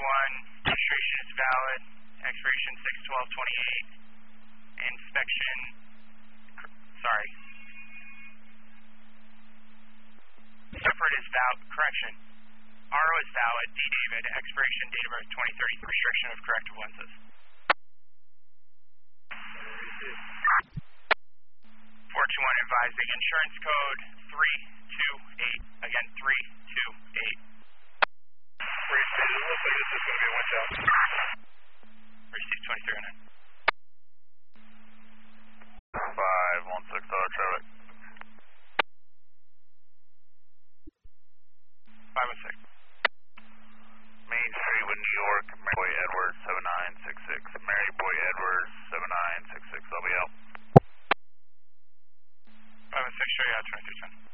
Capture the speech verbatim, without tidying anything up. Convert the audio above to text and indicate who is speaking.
Speaker 1: one, registration is valid, expiration six twelve twenty-eight, inspection, sorry. Separate is valid, correction. R O is valid, D David, expiration date of birth twenty thirty, restriction of corrective lenses. four two one advising insurance code three two eight, again three two eight.
Speaker 2: Receipt, it looks like this is going to be a winch out.
Speaker 1: Receipt twenty-three oh nine.
Speaker 2: five one six auto traffic.
Speaker 1: five oh six.
Speaker 2: Main Street with New York, Mary Boy Edwards seven nine six six. Mary Boy Edwards seven nine six six, I'll be out.
Speaker 1: five oh six, show you out twenty-three ten.